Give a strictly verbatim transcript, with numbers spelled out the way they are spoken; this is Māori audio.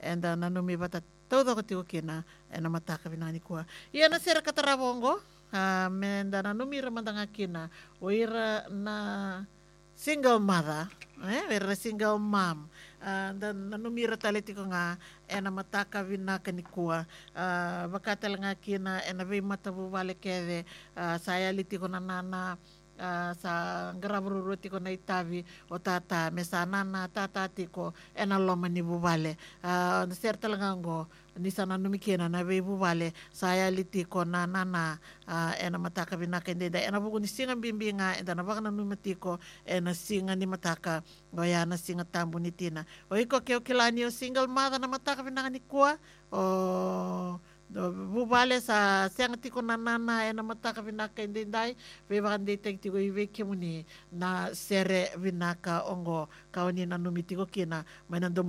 and uh, nanumi bata todo ko tiko kina e na mataka vinani kua ia na sera kataravongo uh, menda nanumi ramandanga kina o ira na single mother eh ira single mom uh, dan nanumi ratale tiko nga e na mataka vinaka ni kua uh, vakatala nga kina e na vei matavu vale keve uh, saya li tiko na nana uh, sa ngaravururu tiko na itavi o tata me sa nana tata tiko e na loma ni vuvale uh, ser talaga ngo ni sana numikena na vei vuvale saya li tiko na nana uh, e na mataka vinaka ndenda e na vugu ni singa bimbinga e na vaka na numatiko e na singa ni mataka o ya na singa tambu ni tina o iko ke o kilani o single mother na mataka vinaka ni kua o do vuvale sa sianga tiko na nana e na mataka vinaka ndendai ve vande teng tiko i ve kemuni na sere vinaka ongo kaoni na numitiko kina mai na